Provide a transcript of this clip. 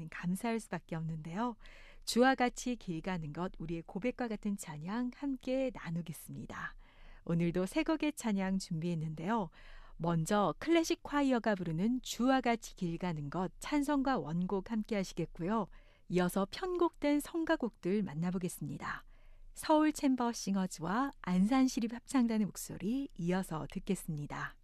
우리는 감사할 수밖에 없는데요. 주와 같이 길 가는 것, 우리의 고백과 같은 찬양 함께 나누겠습니다. 오늘도 세 곡의 찬양 준비했는데요. 먼저 클래식 콰이어가 부르는 주와 같이 길 가는 것 찬성과 원곡 함께 하시겠고요. 이어서 편곡된 성가곡들 만나보겠습니다. 서울 챔버 싱어즈와 안산시립 합창단의 목소리 이어서 듣겠습니다.